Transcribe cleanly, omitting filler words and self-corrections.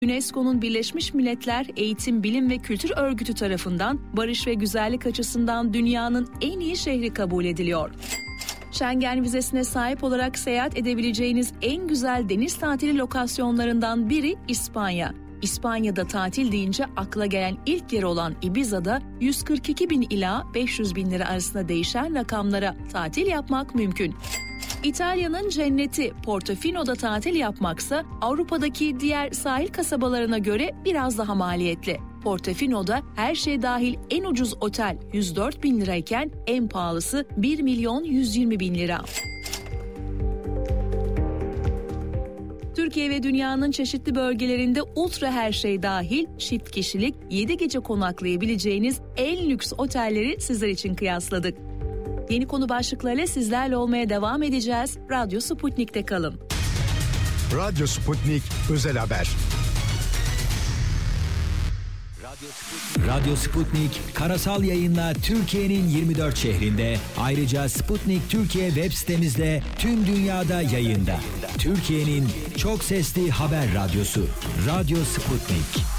UNESCO'nun Birleşmiş Milletler Eğitim, Bilim ve Kültür Örgütü tarafından barış ve güzellik açısından dünyanın en iyi şehri kabul ediliyor. Schengen vizesine sahip olarak seyahat edebileceğiniz en güzel deniz tatili lokasyonlarından biri İspanya. İspanya'da tatil deyince akla gelen ilk yer olan Ibiza'da 142 bin ila 500 bin lira arasında değişen rakamlara tatil yapmak mümkün. İtalya'nın cenneti Portofino'da tatil yapmaksa Avrupa'daki diğer sahil kasabalarına göre biraz daha maliyetli. Portofino'da her şey dahil en ucuz otel 104 bin lirayken en pahalısı 1 milyon 120 bin lira. Türkiye ve dünyanın çeşitli bölgelerinde ultra her şey dahil çift kişilik 7 gece konaklayabileceğiniz en lüks otelleri sizler için kıyasladık. Yeni konu başlıklarıyla sizlerle olmaya devam edeceğiz. Radyo Sputnik'te kalın. Radyo Sputnik Özel Haber. Radyo Sputnik karasal yayınla Türkiye'nin 24 şehrinde, ayrıca Sputnik Türkiye web sitemizde tüm dünyada yayında. Türkiye'nin çok sesli haber radyosu Radyo Sputnik.